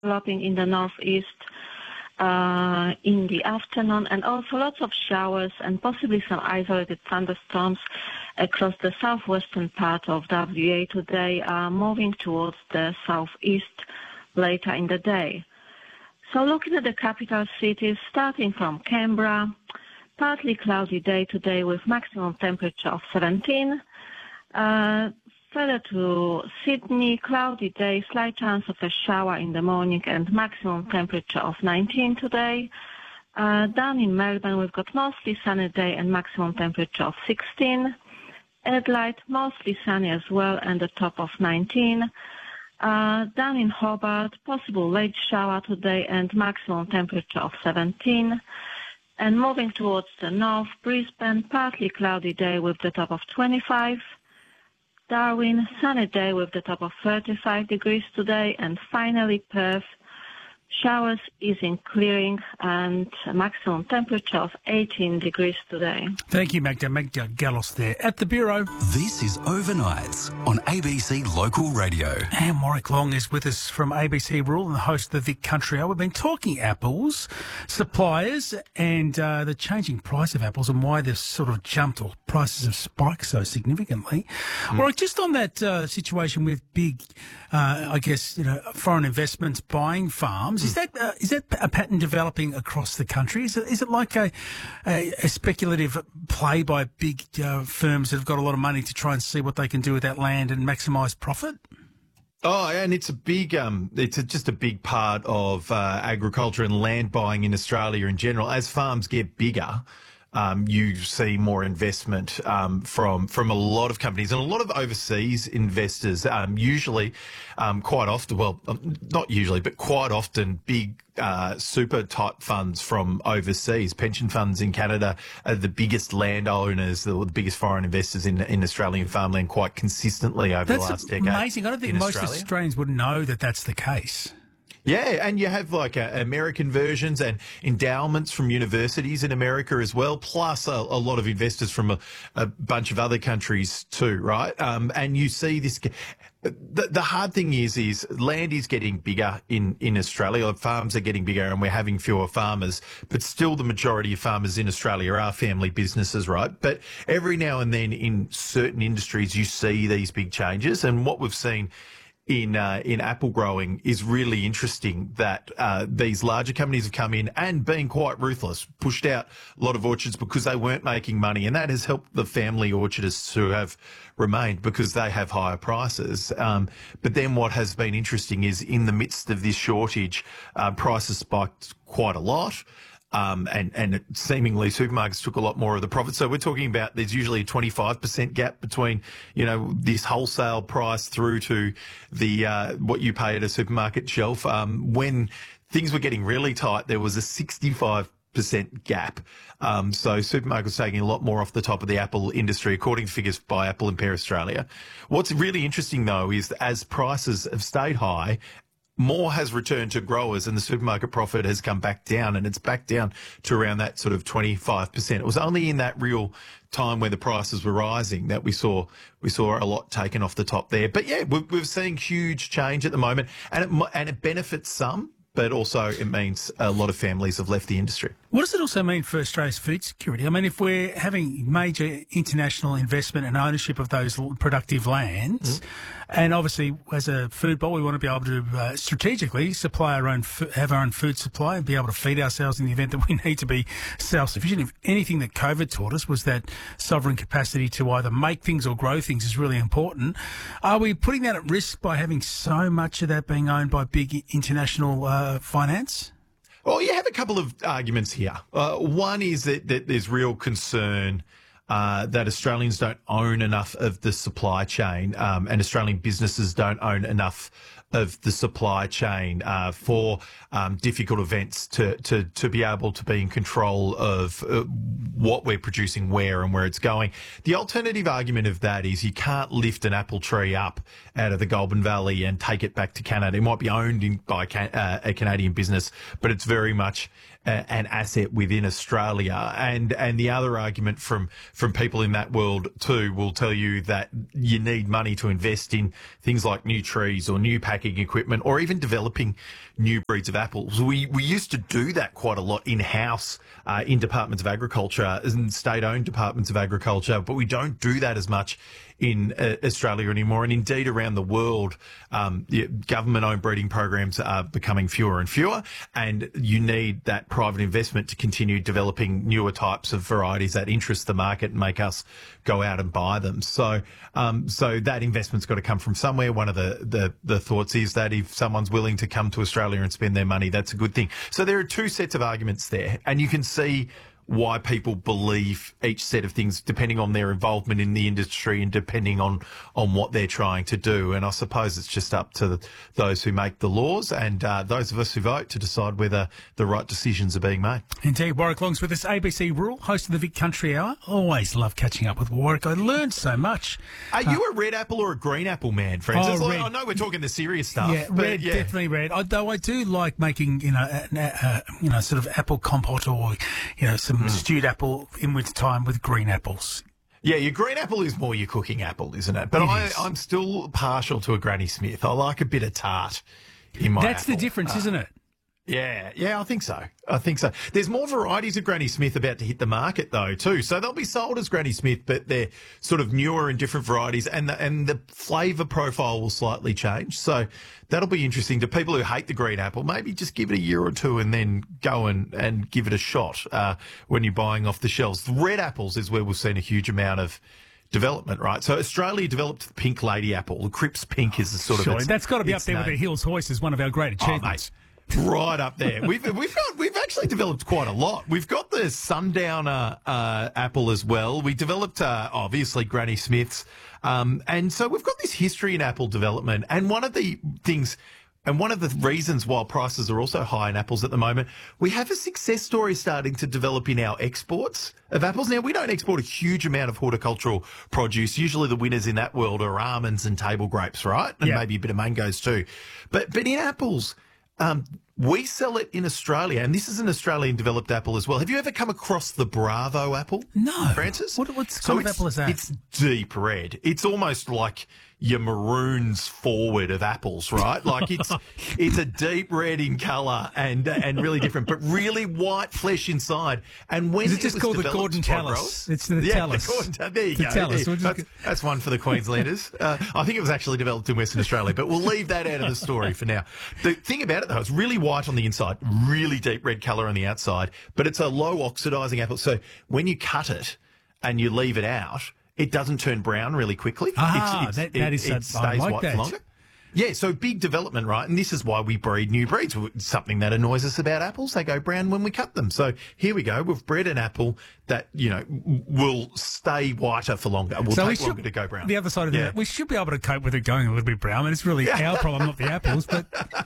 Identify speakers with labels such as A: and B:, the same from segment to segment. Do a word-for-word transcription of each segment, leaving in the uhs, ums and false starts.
A: developing in the northeast uh, in the afternoon, and also lots of showers and possibly some isolated thunderstorms across the southwestern part of W A today, uh, moving towards the southeast later in the day. So looking at the capital cities, starting from Canberra, partly cloudy day today with maximum temperature of seventeen. Uh, further to Sydney, cloudy day, slight chance of a shower in the morning and maximum temperature of nineteen today. Uh, down in Melbourne, we've got mostly sunny day and maximum temperature of sixteen. Adelaide, mostly sunny as well and a top of nineteen. Uh, down in Hobart, possible late shower today and maximum temperature of seventeen. And moving towards the north, Brisbane, partly cloudy day with the top of twenty-five. Darwin, sunny day with the top of thirty-five degrees today. And finally, Perth, showers easing, clearing, and a maximum temperature of eighteen degrees today.
B: Thank you, Magda. Magda Gallos there at the Bureau.
C: This is Overnights on A B C Local Radio.
B: And Warwick Long is with us from A B C Rural and the host of the Vic Country Hour. We've been talking apples, suppliers, and uh, the changing price of apples and why they've sort of jumped or prices have spiked so significantly. Mm. Warwick, just on that uh, situation with big, uh, I guess, you know, foreign investments buying farms, Is that uh, is that a pattern developing across the country? Is it is it like a a, a speculative play by big uh, firms that have got a lot of money to try and see what they can do with that land and maximise profit?
D: Oh, and it's a big, um, it's a, just a big part of uh, agriculture and land buying in Australia in general. As farms get bigger, Um, you see more investment um, from from a lot of companies and a lot of overseas investors. Um, usually, um, quite often, well, not usually, but quite often, big uh, super type funds from overseas, pension funds in Canada, are the biggest landowners, the, the biggest foreign investors in in Australian farmland, quite consistently over
B: that's
D: the last decade.
B: That's amazing. I don't think most
D: Australia.
B: Australians would know that that's the case.
D: Yeah, and you have like uh, American versions and endowments from universities in America as well, plus a, a lot of investors from a, a bunch of other countries too, right? Um, and you see this. The, the hard thing is, is land is getting bigger in, in Australia. Farms are getting bigger and we're having fewer farmers, but still the majority of farmers in Australia are family businesses, right? But every now and then in certain industries, you see these big changes. And what we've seen in uh, in apple growing is really interesting, that uh, these larger companies have come in and been quite ruthless, pushed out a lot of orchards because they weren't making money, and that has helped the family orchardists who have remained because they have higher prices. Um, but then what has been interesting is in the midst of this shortage, uh, prices spiked quite a lot. Um, and, and seemingly supermarkets took a lot more of the profit. So we're talking about there's usually a twenty-five percent gap between, you know, this wholesale price through to the uh, what you pay at a supermarket shelf. Um, when things were getting really tight, there was a sixty-five percent gap. Um, so supermarkets taking a lot more off the top of the apple industry, according to figures by Apple and Pear Australia. What's really interesting, though, is that as prices have stayed high, more has returned to growers and the supermarket profit has come back down, and it's back down to around that sort of twenty-five percent. It was only in that real time where the prices were rising that we saw we saw a lot taken off the top there. But yeah, we're, we're seeing huge change at the moment, and it, and it benefits some, but also it means a lot of families have left the industry.
B: What does it also mean for Australia's food security? I mean, if we're having major international investment and ownership of those productive lands, mm. and obviously as a food bowl, we want to be able to uh, strategically supply our own, have our own food supply and be able to feed ourselves in the event that we need to be self-sufficient. If anything that COVID taught us was that sovereign capacity to either make things or grow things is really important. Are we putting that at risk by having so much of that being owned by big international uh, finance?
D: Well, you have a couple of arguments here. Uh, one is that, that there's real concern uh, that Australians don't own enough of the supply chain, um, and Australian businesses don't own enough of the supply chain uh, for um, difficult events to, to, to be able to be in control of uh, what we're producing, where and where it's going. The alternative argument of that is you can't lift an apple tree up out of the Goulburn Valley and take it back to Canada. It might be owned in, by uh, a Canadian business, but it's very much uh, an asset within Australia. And and the other argument from, from people in that world too will tell you that you need money to invest in things like new trees or new packaging stacking equipment, or even developing new breeds of apples. We we used to do that quite a lot in-house uh, in departments of agriculture, in state-owned departments of agriculture, but we don't do that as much in uh, Australia anymore. And indeed, around the world, um, the government-owned breeding programs are becoming fewer and fewer, and you need that private investment to continue developing newer types of varieties that interest the market and make us go out and buy them. So, um, so that investment's got to come from somewhere. One of the, the, the thoughts is that if someone's willing to come to Australia and spend their money, that's a good thing. So there are two sets of arguments there, and you can see why people believe each set of things depending on their involvement in the industry and depending on, on what they're trying to do. And I suppose it's just up to the, those who make the laws and uh, those of us who vote to decide whether the right decisions are being made.
B: Indeed. Warwick Long's with us, A B C Rural, host of the Vic Country Hour. Always love catching up with Warwick. I learned so much.
D: Are
B: uh,
D: you a red apple or a green apple man, Francis?
B: Oh,
D: like, I know we're talking the serious stuff.
B: Yeah,
D: but
B: red,
D: yeah.
B: definitely red. Although I do like making, you know, a, a, you know, sort of apple compote or, you know, some mm. stewed apple in winter time with green apples.
D: Yeah, your green apple is more your cooking apple, isn't it? But
B: It
D: I,
B: is.
D: I'm still partial to a Granny Smith. I like a bit of tart in my
B: That's
D: apple.
B: the difference,
D: Uh,
B: isn't it?
D: Yeah, yeah, I think so. I think so. There's more varieties of Granny Smith about to hit the market, though, too. So they'll be sold as Granny Smith, but they're sort of newer and different varieties, and the, and the flavour profile will slightly change. So that'll be interesting to people who hate the green apple. Maybe just give it a year or two and then go and, and give it a shot uh, when you're buying off the shelves. The red apples is where we've seen a huge amount of development, right? So Australia developed the pink lady apple. The Cripps pink is the sort
B: Surely.
D: of its,
B: That's got to be up
D: its
B: there with
D: name.
B: the Hills Hoist as one of our great
D: Oh,
B: achievements.
D: mate. Right up there. We've we've got we've actually developed quite a lot. We've got the Sundowner uh, apple as well. We developed uh, obviously Granny Smith's, um, and so we've got this history in apple development. And one of the things, and one of the reasons why prices are also high in apples at the moment, we have a success story starting to develop in our exports of apples. Now, we don't export a huge amount of horticultural produce. Usually the winners in that world are almonds and table grapes, right? And
B: Yeah.
D: maybe a bit of mangoes too. But but in apples, um, we sell it in Australia, and this is an Australian developed apple as well. Have you ever come across the Bravo apple?
B: No.
D: Francis?
B: What, what kind of
D: it's-
B: apple is that?
D: It's deep red. It's almost like your maroons forward of apples, right? Like it's it's a deep red in colour and and really different, but really white flesh inside. And when
B: Is it just
D: was
B: called the
D: developed
B: Gordon
D: by
B: Tallis?
D: growers-
B: It's the
D: yeah,
B: Tallis.
D: The Gordon, Ta- there you
B: The
D: go.
B: Tallis.
D: There-
B: We'll just
D: that's, that's one for the Queenslanders. Uh, I think it was actually developed in Western Australia, but we'll leave that out of the story for now. The thing about it, though, it's really white on the inside, really deep red colour on the outside, but it's a low oxidising apple. So when you cut it and you leave it out, it doesn't turn brown really quickly.
B: Ah,
D: It's-
B: that-
D: it,
B: that is
D: it,
B: a-
D: it
B: I
D: stays
B: like
D: white
B: that.
D: for longer. Yeah, so big development, right? And this is why we breed new breeds. Something that annoys us about apples, they go brown when we cut them. So here we go. We've bred an apple that, you know, w- will stay whiter for longer. Will
B: So we
D: take longer
B: should,
D: to go brown.
B: the other side of
D: Yeah.
B: that, we should be able to cope with it going a little bit brown. And it's really our problem, not the apples. But,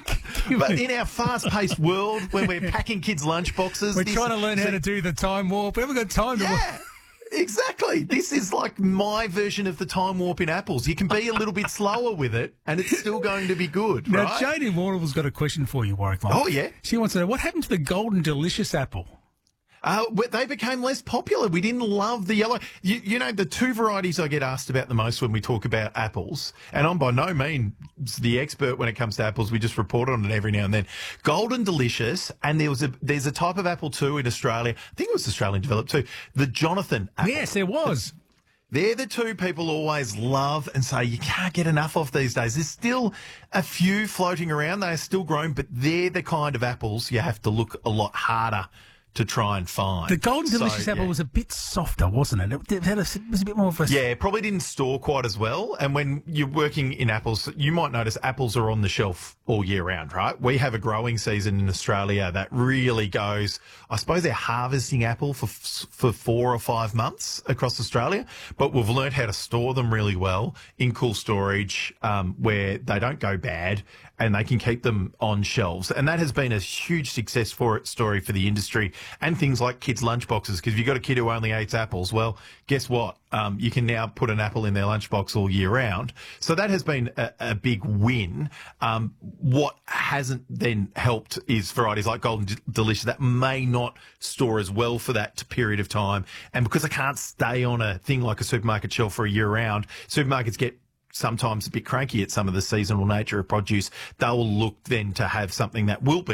D: But in our fast-paced world, when we're packing kids' lunchboxes,
B: we're
D: this-
B: trying to learn how to do the time warp. We haven't got time to.
D: Yeah, exactly. This is like my version of the time warp in apples. You can be a little bit slower with it, and it's still going to be good,
B: Now,
D: right?
B: Jane in Warrenville's got a question for you, Warwick Long.
D: Oh, yeah?
B: She wants to know, what happened to the Golden Delicious apple?
D: Uh, but they became less popular. We didn't love the yellow. You, you know, the two varieties I get asked about the most when we talk about apples, and I'm by no means the expert when it comes to apples. We just report on it every now and then. Golden Delicious, and there was a there's a type of apple too in Australia. I think it was Australian developed too. The Jonathan apple.
B: Yes, there was.
D: They're the two people always love and say you can't get enough of these days. There's still a few floating around. They are still growing, but they're the kind of apples you have to look a lot harder to try and find.
B: The Golden
D: So,
B: Delicious apple
D: yeah.
B: was a bit softer, wasn't it? It, it, had a, it was a bit more of a...
D: Yeah, it probably didn't store quite as well. And when you're working in apples, you might notice apples are on the shelf all year round, right? We have a growing season in Australia that really goes, I suppose they're harvesting apple for for four or five months across Australia, but we've learned how to store them really well in cool storage um, where they don't go bad and they can keep them on shelves. And that has been a huge success for it story for the industry and things like kids' lunchboxes. Because if you've got a kid who only eats apples, well, guess what? Um, you can now put an apple in their lunchbox all year round. So that has been a, a big win. Um, what hasn't then helped is varieties like Golden D- Delicious that may not store as well for that period of time. And because they can't stay on a thing like a supermarket shelf for a year round, supermarkets get sometimes a bit cranky at some of the seasonal nature of produce, they'll look then to have something that will be